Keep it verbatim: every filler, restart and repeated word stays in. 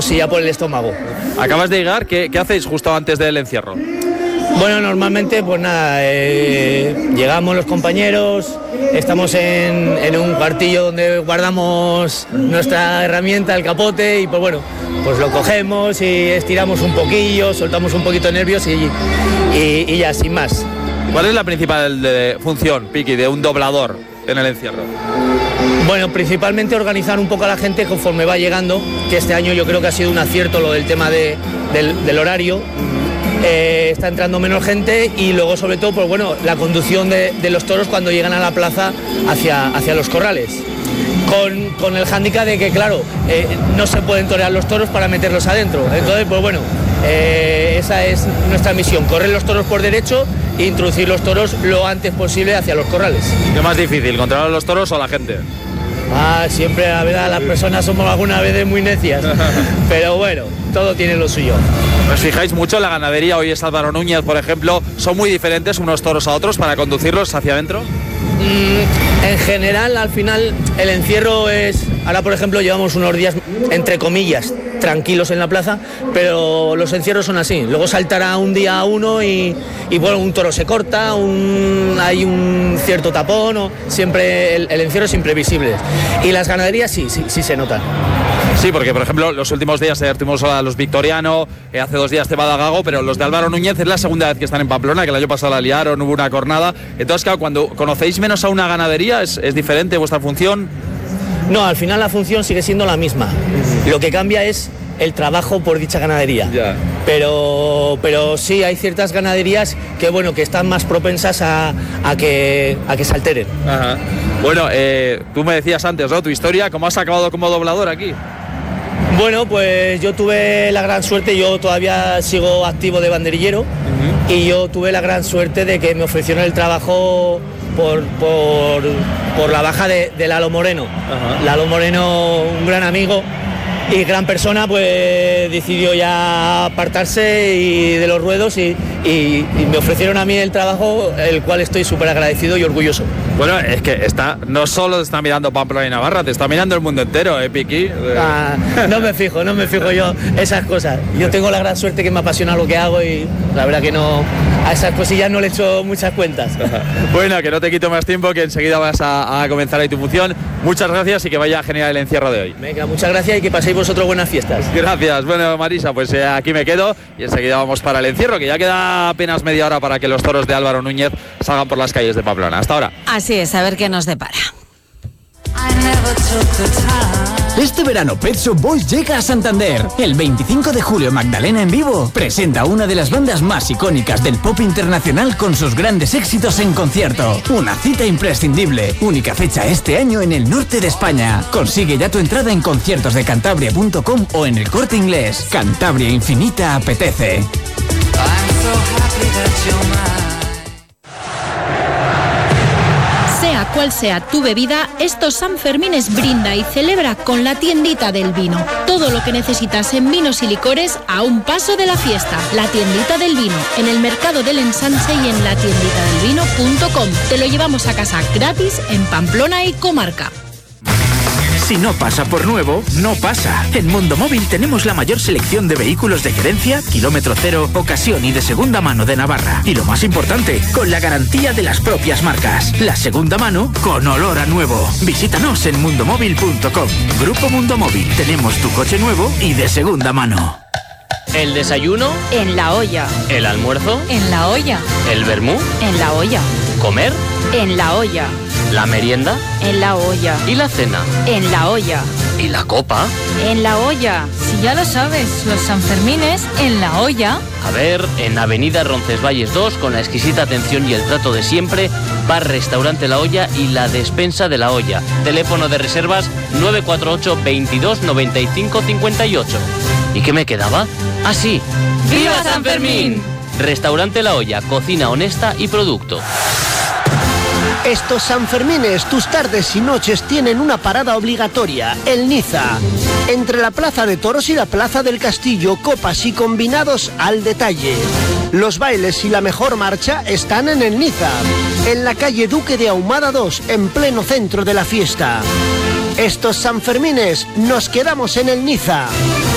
cosilla por el estómago. Acabas de llegar, ¿qué, qué hacéis justo antes del encierro? Bueno, normalmente pues nada, eh, llegamos los compañeros, estamos en, en un cuartillo donde guardamos nuestra herramienta, el capote, y pues bueno, pues lo cogemos y estiramos un poquillo, soltamos un poquito de nervios y, y, y ya, sin más. ¿Cuál es la principal de función, Piqui, de un doblador en el encierro? Bueno, principalmente organizar un poco a la gente conforme va llegando, que este año yo creo que ha sido un acierto lo del tema de, del, del horario. Eh, está entrando menos gente y luego sobre todo pues bueno, la conducción de, de los toros cuando llegan a la plaza hacia, hacia los corrales. Con, con el hándicap de que claro, eh, no se pueden torear los toros para meterlos adentro. Entonces pues bueno, eh, esa es nuestra misión, correr los toros por derecho e introducir los toros lo antes posible hacia los corrales. ¿Qué más difícil, controlar los toros o la gente? Ah, siempre, la verdad, las personas somos algunas veces muy necias, pero bueno, todo tiene lo suyo. ¿Os fijáis mucho en la ganadería? Hoy es Álvaro Núñez, por ejemplo. ¿Son muy diferentes unos toros a otros para conducirlos hacia adentro? Mm, en general, al final, el encierro es... Ahora, por ejemplo, llevamos unos días, entre comillas, tranquilos en la plaza, pero los encierros son así. Luego saltará un día uno y, y bueno, un toro se corta, un, hay un cierto tapón, o siempre el, el encierro es imprevisible. Y las ganaderías sí, sí, sí se notan. Sí, porque por ejemplo los últimos días eh, tuvimos a los Victoriano, eh, hace dos días Cebada Gago, pero los de Álvaro Núñez es la segunda vez que están en Pamplona, que el año pasado la liaron, hubo una cornada. Entonces, claro, cuando conocéis menos a una ganadería, ¿es, es diferente vuestra función? No, al final la función sigue siendo la misma. Lo que cambia es el trabajo por dicha ganadería. Ya. Pero, pero sí, hay ciertas ganaderías que bueno, que están más propensas a, a, que, a que se alteren. Ajá. Bueno, eh, tú me decías antes, ¿no? Tu historia, ¿cómo has acabado como doblador aquí? Bueno, pues yo tuve la gran suerte, yo todavía sigo activo de banderillero, uh-huh. Y yo tuve la gran suerte de que me ofrecieron el trabajo por, por, por la baja de, de Lalo Moreno. Uh-huh. Lalo Moreno, un gran amigo y gran persona, pues decidió ya apartarse y de los ruedos y, y, y me ofrecieron a mí el trabajo, el cual estoy súper agradecido y orgulloso. Bueno, es que está, no solo te está mirando Pamplona y Navarra, te está mirando el mundo entero, ¿eh, Piqui? Ah, no me fijo, no me fijo yo esas cosas. Yo tengo la gran suerte que me apasiona lo que hago y la verdad que no, a esas cosillas no le echo muchas cuentas. Bueno, que no te quito más tiempo, que enseguida vas a, a comenzar ahí tu función. Muchas gracias y que vaya genial el encierro de hoy. Venga, muchas gracias y que paséis vosotros buenas fiestas. Gracias. Bueno, Marisa, pues eh, aquí me quedo y enseguida vamos para el encierro, que ya queda apenas media hora para que los toros de Álvaro Núñez salgan por las calles de Pamplona. Hasta ahora. Así es, a ver qué nos depara. Este verano Pet Shop Boys llega a Santander. El veinticinco de julio Magdalena en vivo presenta una de las bandas más icónicas del pop internacional con sus grandes éxitos en concierto. Una cita imprescindible. Única fecha este año en el norte de España. Consigue ya tu entrada en conciertos de cantabria punto com o en el Corte Inglés. Cantabria Infinita apetece. Sea cual sea tu bebida, estos Sanfermines brinda y celebra con la tiendita del vino. Todo lo que necesitas en vinos y licores a un paso de la fiesta. La tiendita del vino, en el Mercado del Ensanche y en la tiendita del vino punto com. Te lo llevamos a casa gratis en Pamplona y comarca. Si no pasa por nuevo, no pasa. En Mundo Móvil tenemos la mayor selección de vehículos de gerencia, kilómetro cero, ocasión y de segunda mano de Navarra. Y lo más importante, con la garantía de las propias marcas. La segunda mano con olor a nuevo. Visítanos en mundo móvil punto com. Grupo Mundo Móvil. Tenemos tu coche nuevo y de segunda mano. El desayuno en la olla. El almuerzo en la olla. El vermú en la olla. Comer en la olla. La merienda en la olla. Y la cena en la olla. ¿Y la copa? En la olla. Si ya lo sabes, los Sanfermines en la olla. A ver, en Avenida Roncesvalles dos, con la exquisita atención y el trato de siempre, bar Restaurante La Olla y la despensa de La Olla. Teléfono de reservas nueve cuatro ocho, veintidós, noventa y cinco, cincuenta y ocho. ¿Y qué me quedaba? ¡Ah, sí! ¡Viva San Fermín! Restaurante La Olla, cocina honesta y producto. Estos Sanfermines, tus tardes y noches tienen una parada obligatoria, el Niza. Entre la Plaza de Toros y la Plaza del Castillo, copas y combinados al detalle. Los bailes y la mejor marcha están en el Niza, en la calle Duque de Ahumada dos, en pleno centro de la fiesta. Estos Sanfermines, nos quedamos en el Niza.